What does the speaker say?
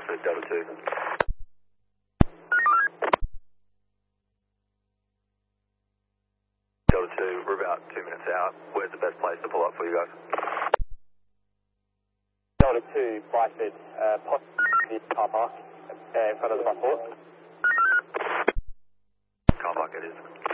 Traffic, Delta 2. Delta 2, we're about 2 minutes out. Where's the best place to pull up for you guys? Delta 2, Blytheford, possibly car park in front of the bus port. Car park it is.